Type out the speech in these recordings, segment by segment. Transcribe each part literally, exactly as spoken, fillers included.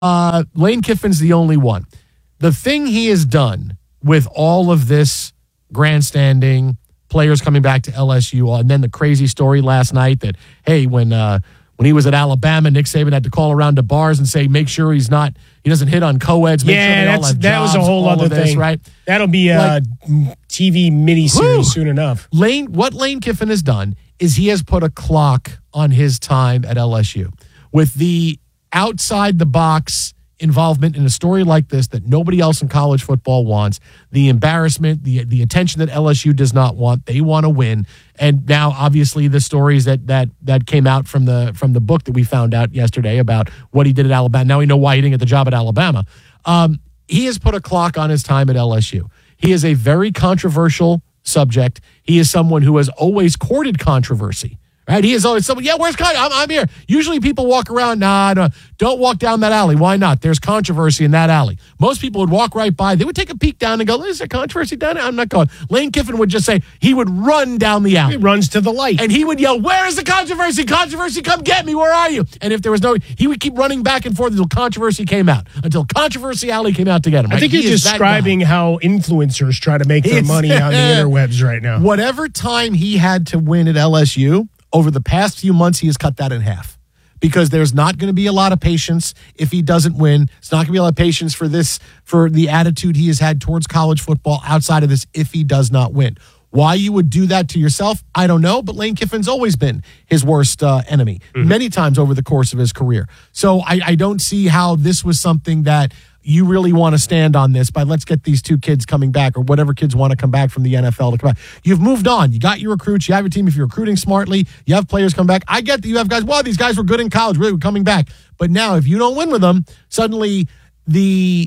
Uh, Lane Kiffin's the only one. The thing he has done with all of this grandstanding, players coming back to L S U, and then the crazy story last night that, hey, when uh, when he was at Alabama, Nick Saban had to call around to bars and say, make sure he's not, he doesn't hit on co-eds. Make yeah, sure they all that's, have that jobs, was a whole other this, thing. Right? That'll be a like, T V miniseries whew, soon enough. Lane, what Lane Kiffin has done is he has put a clock on his time at L S U with the outside the box involvement in a story like this that nobody else in college football wants, the embarrassment, the the attention that L S U does not want. They want to win. And now obviously the stories that that that came out from the from the book that we found out yesterday about what he did at Alabama. Now we know why he didn't get the job at Alabama. Um, he has put a clock on his time at L S U. He is a very controversial subject. He is someone who has always courted controversy. Right? He is always someone, yeah, where's Kanye? I'm, I'm here. Usually people walk around, nah, no, don't walk down that alley. Why not? There's controversy in that alley. Most people would walk right by. They would take a peek down and go, is there controversy down there? I'm not going. Lane Kiffin would just say, he would run down the alley. He runs to the light. And he would yell, where is the controversy? Controversy, come get me. Where are you? And if there was no, he would keep running back and forth until controversy came out, until Controversy Alley came out to get him. I think he you're describing how influencers try to make their it's, money on the interwebs right now. Whatever time he had to win at L S U, over the past few months, he has cut that in half because there's not going to be a lot of patience if he doesn't win. It's not going to be a lot of patience for this, for the attitude he has had towards college football outside of this if he does not win. Why you would do that to yourself, I don't know, but Lane Kiffin's always been his worst uh, enemy mm-hmm. many times over the course of his career. So I, I don't see how this was something that you really want to stand on this, but let's get these two kids coming back or whatever kids want to come back from the N F L to come back. You've moved on. You got your recruits. You have your team. If you're recruiting smartly, you have players come back. I get that you have guys, wow, these guys were good in college, really coming back. But now if you don't win with them, suddenly the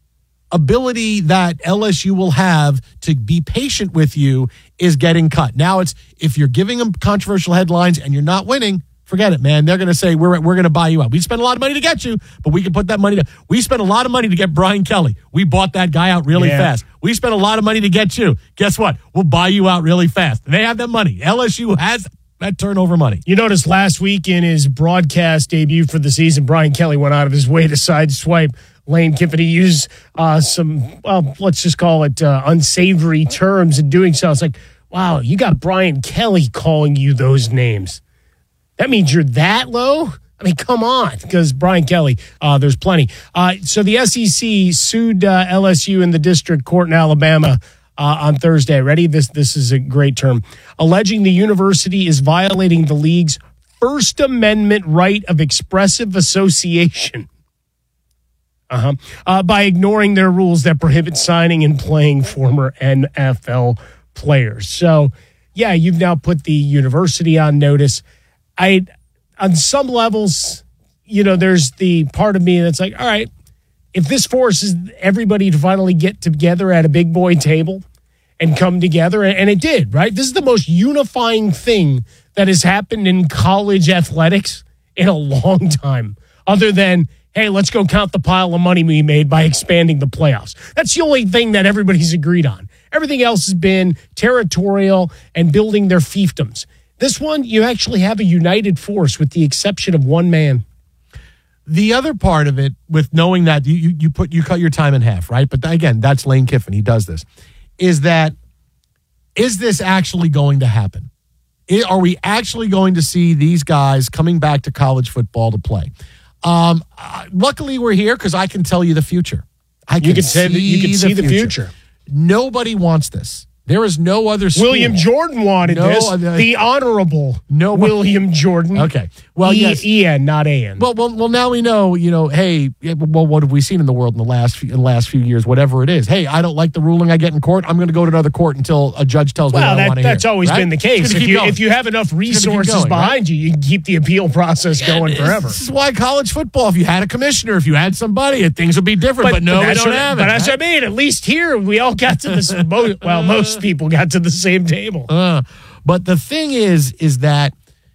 ability that L S U will have to be patient with you is getting cut. Now it's, if you're giving them controversial headlines and you're not winning, forget it, man. They're going to say, we're we're going to buy you out. We spent a lot of money to get you, but we can put that money to. We spent a lot of money to get Brian Kelly. We bought that guy out really yeah. fast. We spent a lot of money to get you. Guess what? We'll buy you out really fast. They have that money. L S U has that turnover money. You noticed last week in his broadcast debut for the season, Brian Kelly went out of his way to sideswipe Lane Kiffin. He used uh, some, well, let's just call it uh, unsavory terms in doing so. It's like, wow, you got Brian Kelly calling you those names. That means you're that low? I mean, come on, because Brian Kelly, uh, there's plenty. Uh, so the S E C sued uh, L S U in the district court in Alabama uh, on Thursday. Ready? This this is a great term. Alleging the university is violating the league's First Amendment right of expressive association uh-huh. uh, by ignoring their rules that prohibit signing and playing former N F L players. So, yeah, you've now put the university on notice. I, on some levels, you know, there's the part of me that's like, all right, if this forces everybody to finally get together at a big boy table and come together, and it did, right? This is the most unifying thing that has happened in college athletics in a long time, other than, hey, let's go count the pile of money we made by expanding the playoffs. That's the only thing that everybody's agreed on. Everything else has been territorial and building their fiefdoms. This one, you actually have a united force with the exception of one man. The other part of it, with knowing that you, you, you put you cut your time in half, right? But again, that's Lane Kiffin. He does this. Is that, is this actually going to happen? Are we actually going to see these guys coming back to college football to play? Um, uh, luckily, we're here because I can tell you the future. I can, you can see, say that you can see the future. future. Nobody wants this. There is no other school. William Jordan wanted no, this. Uh, the honorable no, William Jordan. Okay. Well, e- yes. E N, not A N. Well, well, well. Now we know. You know. Hey. Well, what have we seen in the world in the last few, in the last few years? Whatever it is. Hey, I don't like the ruling I get in court. I'm going to go to another court until a judge tells well, me what that, I want to hear. Well, that's always right? been the case. If you going. if you have enough resources going, behind right? you, you can keep the appeal process going and forever. This is why college football. If you had a commissioner, if you had somebody, things would be different. But, but no, but we don't have But it. that's right? what I mean. At least here, we all got to this. Well, most people got to the same table. Uh, but the thing is, is that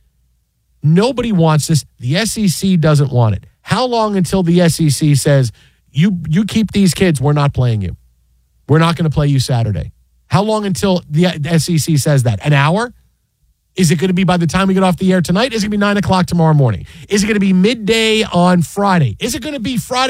nobody wants this. The S E C doesn't want it. How long until the S E C says, you you keep these kids, we're not playing you. We're not going to play you Saturday. How long until the S E C says that? An hour? Is it going to be by the time we get off the air tonight? Is it going to be nine o'clock tomorrow morning? Is it going to be midday on Friday? Is it going to be Friday?